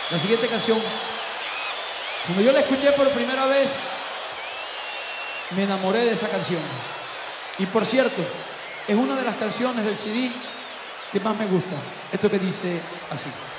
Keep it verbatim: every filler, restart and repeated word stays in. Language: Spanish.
La siguiente canción, cuando yo la escuché por primera vez, me enamoré de esa canción. Y por cierto, es una de las canciones del C D que más me gusta. Esto que dice así.